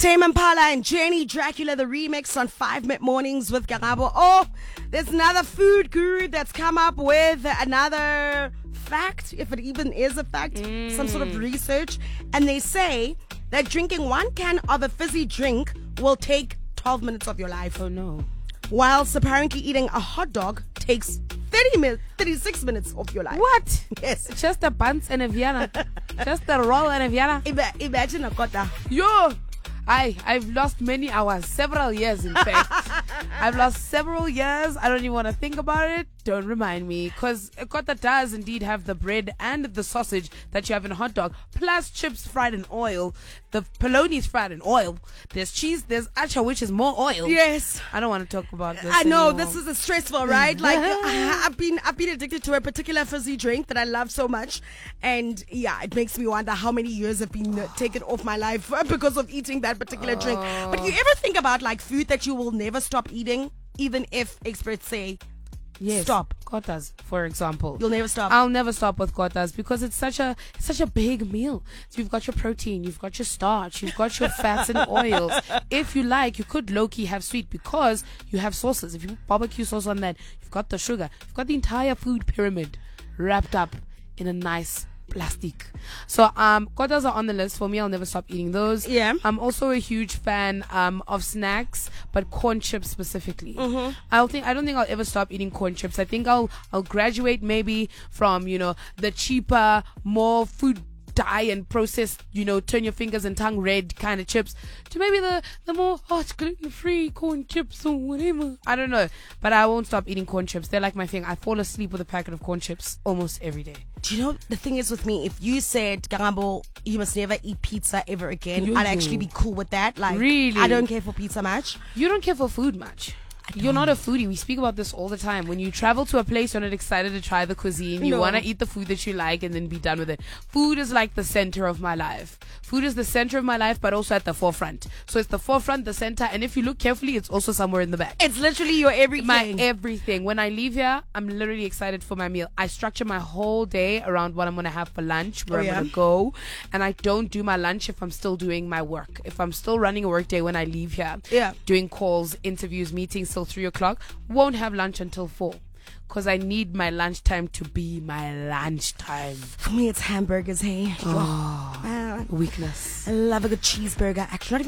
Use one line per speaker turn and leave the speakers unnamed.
Tame Impala and Jenny Dracula, the remix on 5 Mid Mornings with Karabo. Oh, there's another food guru that's come up with another fact, if it even is a fact, some sort of research. And they say that drinking 1 can of a fizzy drink will take 12 minutes of your life.
Oh no.
Whilst apparently eating a hot dog takes 36 minutes of your life.
What?
Yes.
Just a buns and a Vienna. Just a roll and a Vienna.
Imagine a kota.
Yo! I've lost many hours, several years in fact. I've lost several years. I don't even want to think about it. Don't remind me. Because kota does indeed have the bread and the sausage that you have in a hot dog, plus chips fried in oil. The polony is fried in oil. There's cheese, there's acha, which is more oil.
Yes.
I don't want to talk about this
I know,
anymore.
this is stressful, right? Like, I've been addicted to a particular fizzy drink that I love so much. And yeah, it makes me wonder how many years have been taken off my life because of eating that particular drink. But you ever think about like food that you will never stop eating, even if experts say stop?
Kotas, for example.
You'll never stop.
I'll never stop with kotas because it's such a big meal. So you've got your protein, you've got your starch, you've got your fats and oils. If you like, you could low-key have sweet because you have sauces. If you put barbecue sauce on that, you've got the sugar. You've got the entire food pyramid wrapped up in a nice plastic. So kotas are on the list for me. I'll never stop eating those.
Yeah.
I'm also a huge fan of snacks, but corn chips specifically. I don't think I'll ever stop eating corn chips. I think I'll graduate maybe from the cheaper, more food dye and processed, turn your fingers and tongue red kind of chips to maybe the more it's gluten-free corn chips or whatever. I don't know, but I won't stop eating corn chips. They're like my thing. I fall asleep with a packet of corn chips almost every day.
Do you know the thing is with me? If you said, Karabo, you must never eat pizza ever again, I'd actually be cool with that. Like,
really?
I don't care for pizza much.
You don't care for food much. You're not a foodie. We speak about this all the time. When you travel to a place, you're not excited to try the cuisine. You want to eat the food that you like and then be done with it. Food is like the center of my life. Food is the center of my life, but also at the forefront. So it's the forefront, the center, and if you look carefully, it's also somewhere in the back.
It's literally your everything.
My everything. When I leave here, I'm literally excited for my meal. I structure my whole day around what I'm going to have for lunch, where I'm going to go, and I don't do my lunch if I'm still doing my work. If I'm still running a work day when I leave here, doing calls, interviews, meetings till 3 o'clock, won't have lunch until 4. Because I need my lunchtime to be my lunchtime.
For me, it's hamburgers, hey.
Weakness.
I love a good cheeseburger. Actually, not even